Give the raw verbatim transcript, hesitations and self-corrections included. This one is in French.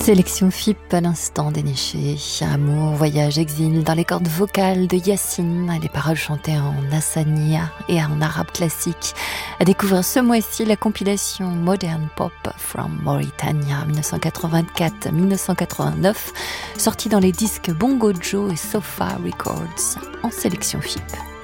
Sélection F I P à l'instant déniché. Amour, voyage, exil dans les cordes vocales de Yacine. Les paroles chantées en hassania et en arabe classique. À découvrir ce mois-ci la compilation Modern Pop from Mauritania mille neuf cent quatre-vingt-quatre à mille neuf cent quatre-vingt-neuf, sortie dans les disques Bongo Joe et Sofa Records en sélection F I P.